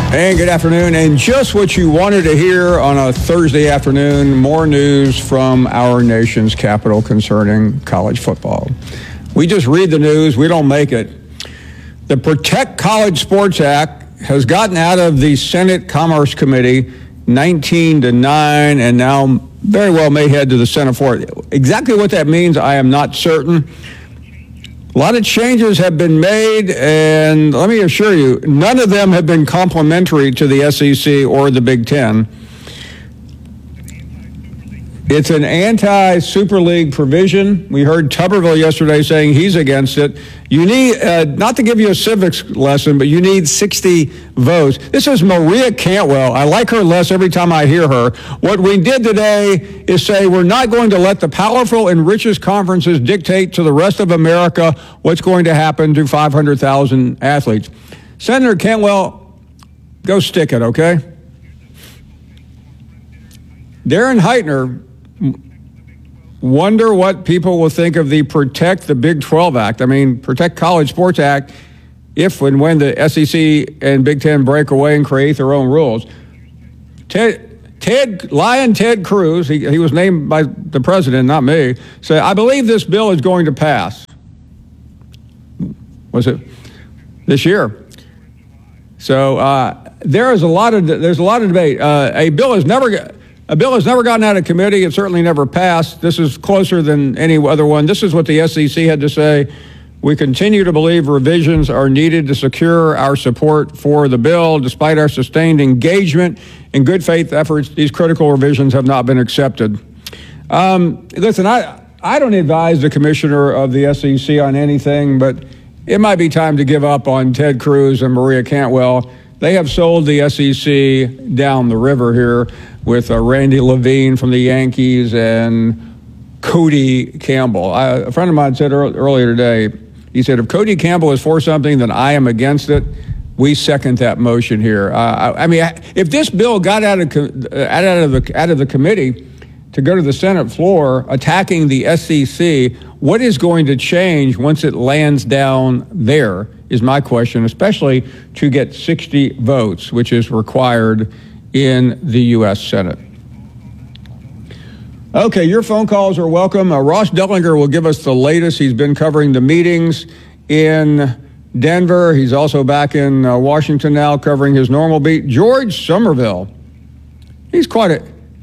And good afternoon. And just what you wanted to hear on a Thursday afternoon, more news from our nation's capital concerning college football. We just read the news. We don't make it. The Protect College Sports Act has gotten out of the Senate Commerce Committee 19-9 and now very well may head to the Senate floor. Exactly what that means, I am not certain. A lot of changes have been made, and let me assure you, none of them have been complimentary to the SEC or the Big Ten. It's an anti-Super League provision. We heard Tuberville yesterday saying he's against it. You need, not to give you a civics lesson, but you need 60 votes. This is Maria Cantwell. I like her less every time I hear her. What we did today is say we're not going to let the powerful and richest conferences dictate to the rest of America what's going to happen to 500,000 athletes. Senator Cantwell, go stick it, okay? Darren Heitner, wonder what people will think of the Protect the Big 12 Act. I mean, Protect College Sports Act, if and when the SEC and Big Ten break away and create their own rules. Ted Cruz, he was named by the president, not me, said, I believe this bill is going to pass. Was it this year? So there's a lot of debate. A bill has never gotten out of committee. It certainly never passed. This is closer than any other one. This is what the SEC had to say. We continue to believe revisions are needed to secure our support for the bill. Despite our sustained engagement and good faith efforts, these critical revisions have not been accepted. Listen, I don't advise the commissioner of the SEC on anything, but it might be time to give up on Ted Cruz and Maria Cantwell. They have sold the SEC down the river here with Randy Levine from the Yankees and Cody Campbell. A friend of mine said earlier today, he said, if Cody Campbell is for something, then I am against it. We second that motion here. I mean, if this bill got out of the committee to go to the Senate floor attacking the SEC, what is going to change once it lands down there is my question, especially to get 60 votes, which is required in the U.S. Senate. Okay, your phone calls are welcome. Ross Dellinger will give us the latest. He's been covering the meetings in Denver. He's also back in Washington now covering his normal beat. George Somerville, he's quite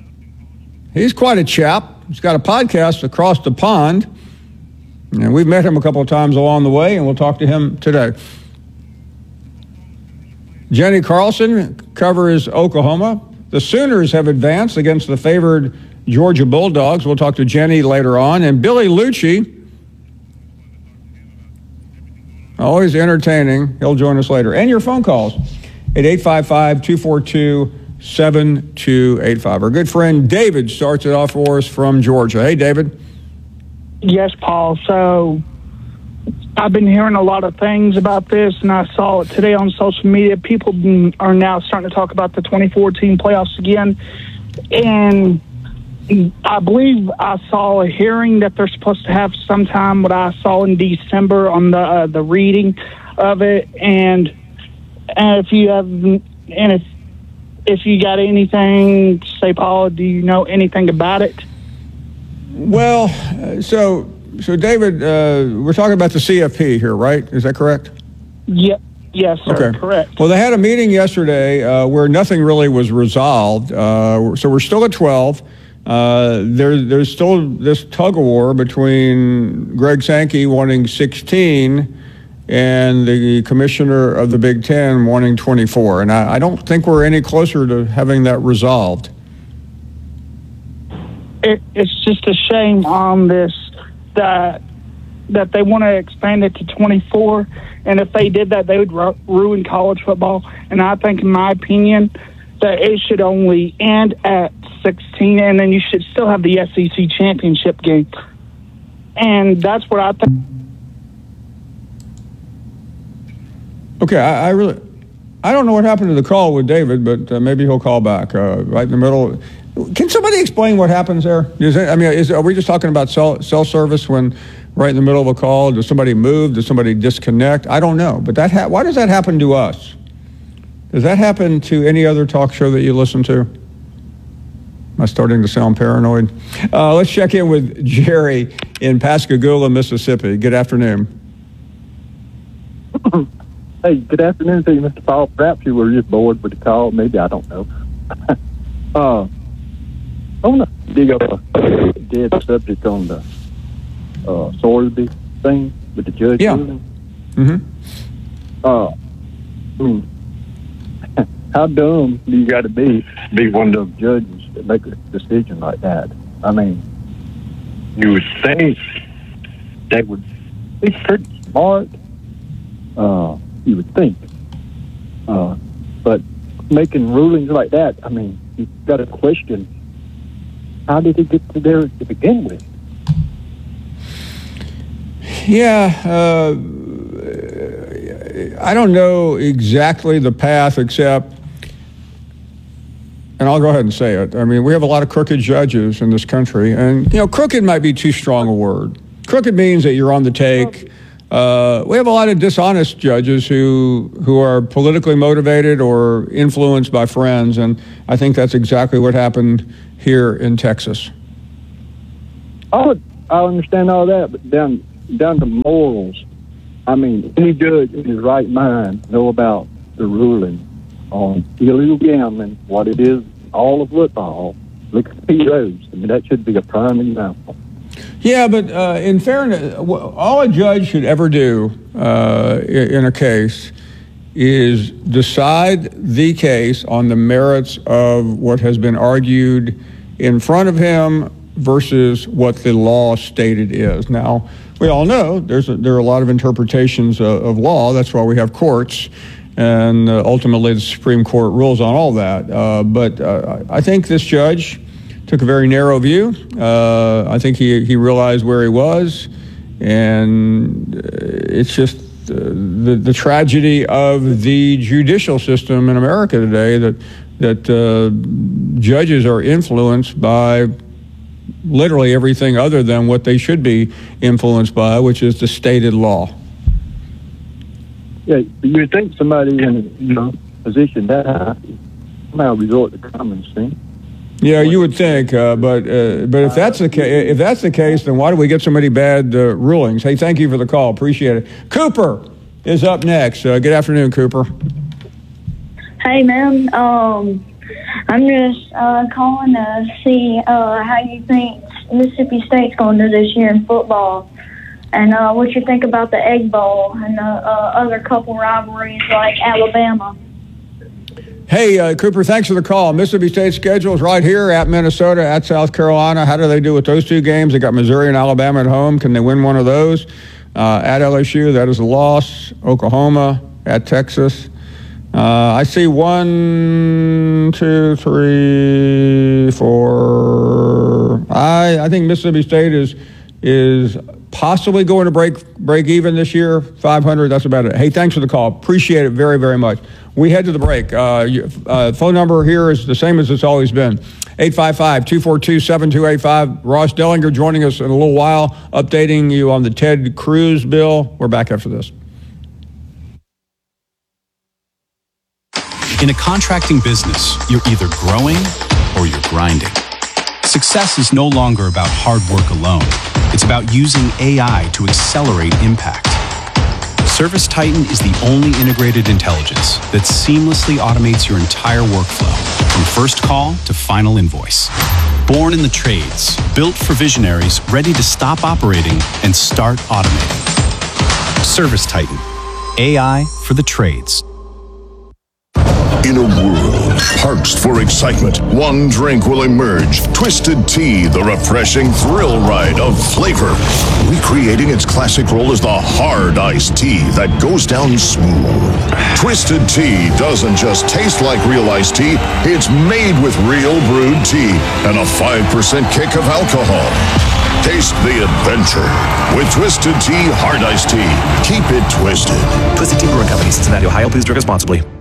a chap. He's got a podcast across the pond, and we've met him a couple of times along the way, and we'll talk to him today. Jenny Carlson covers Oklahoma. The Sooners have advanced against the favored Georgia Bulldogs. We'll talk to Jenny later on. And Billy Lucci, always entertaining. He'll join us later. And your phone calls at 855-242-7285. Our good friend David starts it off for us from Georgia. Hey, David. Yes, Paul. So I've been hearing a lot of things about this, and I saw it today on social media. People are now starting to talk about the 2014 playoffs again. And I believe I saw a hearing that they're supposed to have sometime, what I saw in December on the reading of it. And if you have, and if you got anything to say, Paul, do you know anything about it? Well, so David, we're talking about the CFP here, right? Is that correct? Yep. Yes, sir. Okay. Correct. Well, they had a meeting yesterday where nothing really was resolved. So we're still at 12. There's still this tug of war between Greg Sankey wanting 16 and the commissioner of the Big Ten wanting 24. And I don't think we're any closer to having that resolved. It's just a shame on this that they want to expand it to 24. And if they did that, they would ruin college football. And I think, in my opinion, that it should only end at 16, and then you should still have the SEC championship game. And that's what I think. Okay, I don't know what happened to the call with David, but maybe he'll call back right in the middle. Can somebody explain what happens there? Are we just talking about cell service when right in the middle of a call? Does somebody move? Does somebody disconnect? I don't know. But why does that happen to us? Does that happen to any other talk show that you listen to? Am I starting to sound paranoid? Let's check in with Jerry in Pascagoula, Mississippi. Good afternoon. Hey, good afternoon to you, Mr. Paul. Perhaps you were just bored with the call. Maybe, I don't know. I want to dig up a dead subject on the Sorsby thing with the judge. Yeah. I mean, how dumb do you got to be one of those judges that make a decision like that? I mean, you would think they would be pretty smart. You would think. But making rulings like that, I mean, you've got to question, how did he get to there to begin with? Yeah, I don't know exactly the path, except, and I'll go ahead and say it, I mean, we have a lot of crooked judges in this country, and, crooked might be too strong a word. Crooked means that you're on the take. We have a lot of dishonest judges who are politically motivated or influenced by friends, and I think that's exactly what happened here in Texas. I understand all that, but down to morals, I mean, any judge in his right mind know about the ruling on illegal gambling, what it is, all of football. Look at Pete Rose. I mean, that should be a prime example. Yeah, but in fairness, all a judge should ever do in a case is decide the case on the merits of what has been argued in front of him versus what the law stated is. Now, we all know there are a lot of interpretations of law. That's why we have courts, and ultimately the Supreme Court rules on all that. But I think this judge took a very narrow view. I think he realized where he was, and it's just the tragedy of the judicial system in America today that judges are influenced by literally everything other than what they should be influenced by, which is the stated law. Yeah, you would think somebody in a position that high somehow resort to common sense. Yeah, you would think, but if that's the case, then why do we get so many bad rulings? Hey, thank you for the call. Appreciate it. Cooper is up next. Good afternoon, Cooper. Hey, man. I'm just calling to see how you think Mississippi State's going to do this year in football, and what you think about the Egg Bowl and the other couple rivalries like Alabama. Hey, Cooper, thanks for the call. Mississippi State's schedule is right here at Minnesota, at South Carolina. How do they do with those two games? They got Missouri and Alabama at home. Can they win one of those? At LSU, that is a loss. Oklahoma, at Texas. I see 1, 2, 3, 4. I think Mississippi State is possibly going to break even this year. 500. That's about it. Hey, thanks for the call. Appreciate it very, very much. We head to the break. Phone number here is the same as it's always been. 855-242-7285. Ross Dellinger joining us in a little while, updating you on the Ted Cruz bill. We're back after this. In a contracting business, you're either growing or you're grinding. Success is no longer about hard work alone. It's about using AI to accelerate impact. ServiceTitan is the only integrated intelligence that seamlessly automates your entire workflow, from first call to final invoice. Born in the trades, built for visionaries ready to stop operating and start automating. ServiceTitan, AI for the trades. In a world parched for excitement, one drink will emerge. Twisted Tea, the refreshing thrill ride of flavor. Recreating its classic role as the hard iced tea that goes down smooth. Twisted Tea doesn't just taste like real iced tea, it's made with real brewed tea and a 5% kick of alcohol. Taste the adventure with Twisted Tea Hard Iced Tea. Keep it twisted. Twisted Tea Brewing Company, Cincinnati, Ohio. Please drink responsibly.